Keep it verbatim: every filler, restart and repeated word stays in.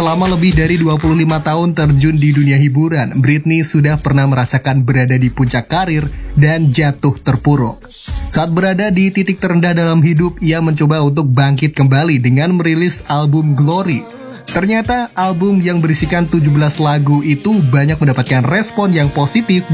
Selama lebih dari dua puluh lima tahun terjun di dunia hiburan, Britney sudah pernah merasakan berada di puncak karir dan jatuh terpuruk. Saat berada di titik terendah dalam hidup, ia mencoba untuk bangkit kembali dengan merilis album Glory. Ternyata album yang berisikan tujuh belas lagu itu banyak mendapatkan respon yang positif